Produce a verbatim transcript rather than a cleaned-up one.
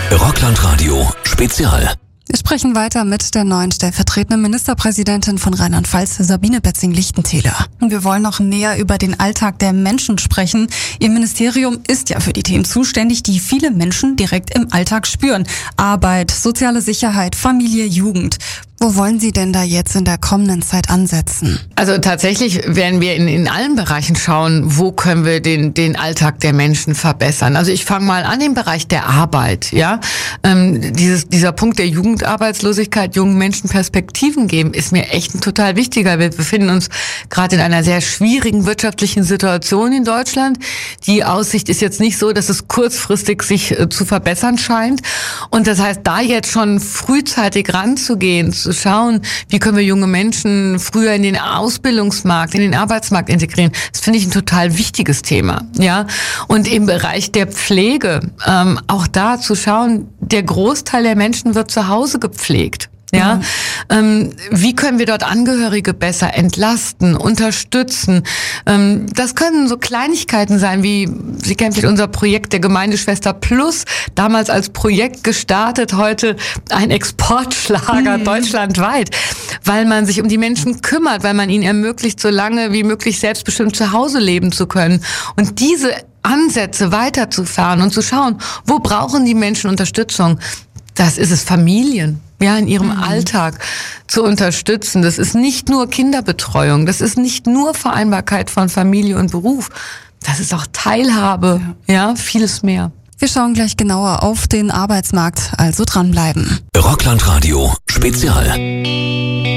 Rockland-Radio Spezial. Wir sprechen weiter mit der neuen stellvertretenden Ministerpräsidentin von Rheinland-Pfalz, Sabine Betzing-Lichtentäler. Und wir wollen noch näher über den Alltag der Menschen sprechen. Ihr Ministerium ist ja für die Themen zuständig, die viele Menschen direkt im Alltag spüren. Arbeit, soziale Sicherheit, Familie, Jugend. Wo wollen Sie denn da jetzt in der kommenden Zeit ansetzen? Also tatsächlich werden wir in, in allen Bereichen schauen, wo können wir den, den Alltag der Menschen verbessern. Also ich fange mal an im Bereich der Arbeit. Ja, ähm, dieses, dieser Punkt der Jugendarbeitslosigkeit, jungen Menschen Perspektiven geben, ist mir echt ein total wichtiger. Wir befinden uns gerade in einer sehr schwierigen wirtschaftlichen Situation in Deutschland. Die Aussicht ist jetzt nicht so, dass es kurzfristig sich äh, zu verbessern scheint. Und das heißt, da jetzt schon frühzeitig ranzugehen, zu schauen, wie können wir junge Menschen früher in den Ausbildungsmarkt, in den Arbeitsmarkt integrieren. Das finde ich ein total wichtiges Thema. Ja, und im Bereich der Pflege, ähm, auch da zu schauen, der Großteil der Menschen wird zu Hause gepflegt. Ja, ja. Ähm, wie können wir dort Angehörige besser entlasten, unterstützen? Ähm, das können so Kleinigkeiten sein, wie Sie kennen vielleicht unser Projekt der Gemeindeschwester Plus, damals als Projekt gestartet, heute ein Exportschlager mhm. deutschlandweit, weil man sich um die Menschen kümmert, weil man ihnen ermöglicht, so lange wie möglich selbstbestimmt zu Hause leben zu können. Und diese Ansätze weiterzufahren und zu schauen, wo brauchen die Menschen Unterstützung? Das ist es, Familien. Ja, in ihrem mhm. Alltag zu unterstützen. Das ist nicht nur Kinderbetreuung, das ist nicht nur Vereinbarkeit von Familie und Beruf, das ist auch Teilhabe, ja, ja, vieles mehr. Wir schauen gleich genauer auf den Arbeitsmarkt, also dranbleiben. Rockland-Radio Spezial.